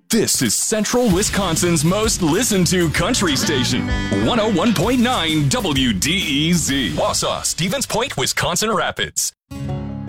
This is Central Wisconsin's most listened to country station, 101.9 WDEZ. Wausau, Stevens Point, Wisconsin Rapids.